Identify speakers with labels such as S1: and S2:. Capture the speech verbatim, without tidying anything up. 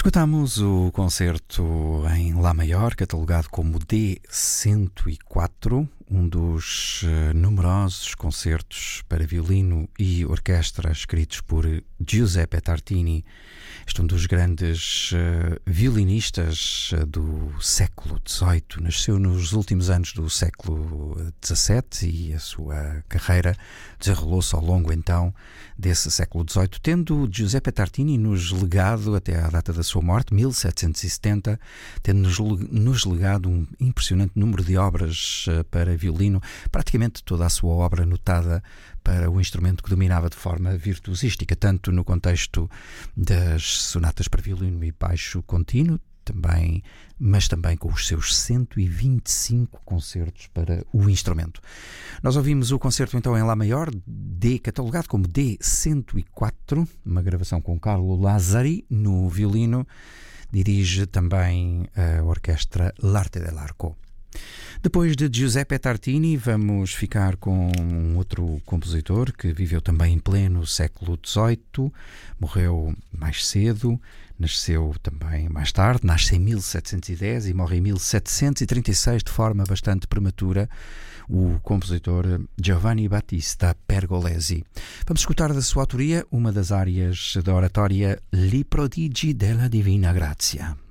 S1: Escutamos o concerto em Lá maior, catalogado como D cento e quatro, um dos uh, numerosos concertos para violino e orquestra escritos por Giuseppe Tartini. Este é um dos grandes uh, violinistas uh, do século dezoito. Nasceu nos últimos anos do século dezassete e a sua carreira desenrolou-se ao longo então desse século dezoito, tendo Giuseppe Tartini nos legado até à data da sua morte, mil setecentos e setenta, tendo-nos nos legado um impressionante número de obras uh, para violino, praticamente toda a sua obra notada para o instrumento que dominava de forma virtuosística, tanto no contexto das sonatas para violino e baixo contínuo, também, mas também com os seus cento e vinte e cinco concertos para o instrumento. Nós ouvimos o concerto então em Lá maior, D, catalogado como D cento e quatro, uma gravação com Carlo Lazzari no violino, dirige também a orquestra L'Arte dell'Arco. Depois de Giuseppe Tartini, vamos ficar com um outro compositor que viveu também em pleno século dezoito, morreu mais cedo, nasceu também mais tarde, nasce em mil setecentos e dez e morre em mil setecentos e trinta e seis de forma bastante prematura, o compositor Giovanni Battista Pergolesi. Vamos escutar da sua autoria uma das áreas da oratória Li prodigi della Divina Grazia.